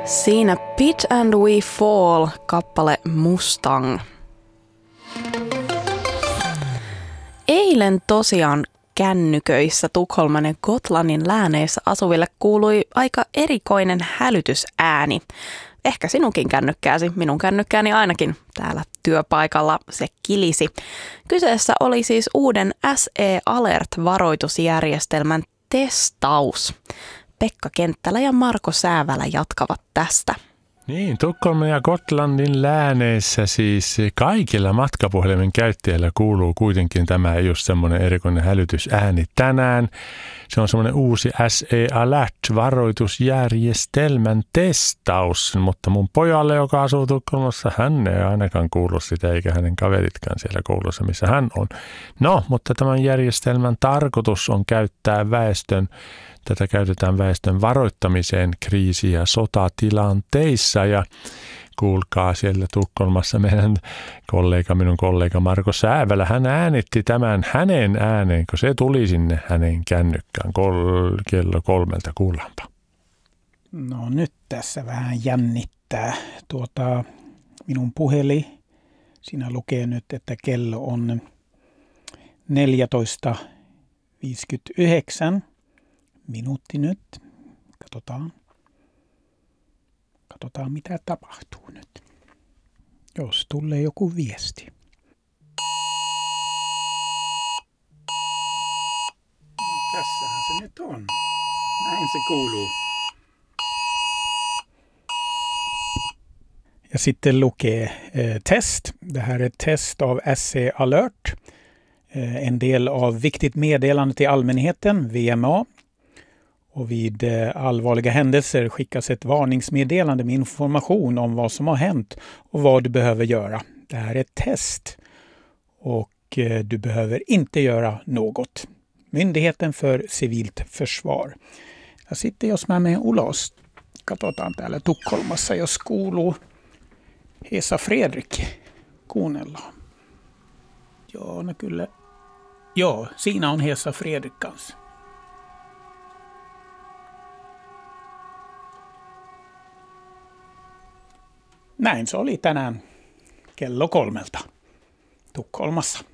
Siinä Pitch and We Fall kappale Mustang. Eilen tosiaan kännyköissä Tukholman ja Gotlannin lääneissä asuville kuului aika erikoinen hälytysääni. Ehkä sinunkin kännykkääsi, minun kännykkääni ainakin täällä työpaikalla se kilisi. Kyseessä oli siis uuden SE Alert-varoitusjärjestelmän testaus. Pekka Kenttälä ja Marko Säävälä jatkavat tästä. Niin, Tukholman ja Gotlannin lääneissä siis kaikilla matkapuhelimen käyttäjillä kuuluu kuitenkin tämä just semmoinen erikoinen hälytysääni tänään. Se on semmoinen uusi SE Alert-varoitusjärjestelmän testaus, mutta mun pojalle, joka asuu Tukholmassa, hän ei ainakaan kuulu sitä, eikä hänen kaveritkaan siellä koulussa, missä hän on. No, mutta tämän järjestelmän tarkoitus on Tätä käytetään väestön varoittamiseen kriisi- ja sotatilanteissa ja kuulkaa siellä Tukholmassa minun kollega Marko Säävälä, hän äänitti tämän hänen ääneen, kun se tuli sinne hänen kännykkään kello 3, kuullaanpa. No nyt tässä vähän jännittää. Minun puhelin, siinä lukee nyt, että kello on 14.59. Minuutti nyt. Katsotaan mitä tapahtuu nyt. Jos tulee joku viesti. Tässähän se nyt on. Näin se kuuluu. Ja sitten lukee test. Det här är test av SE Alert. En del av viktigt meddelande till allmänheten, VMA. Och vid allvarliga händelser skickas ett varningsmeddelande med information om vad som har hänt och vad du behöver göra. Det här är ett test och du behöver inte göra något. Myndigheten för civilt försvar. Ja sitten jos mä menen ulos, katsotaan täällä Tukholmassa, jos kuuluu Hesa Fredrik, kuunnellaan. Joo, no kyllä. Joo, siinä on Hesa Fredrik kanssa. Näin se oli tänään kello 3 Tukholmassa.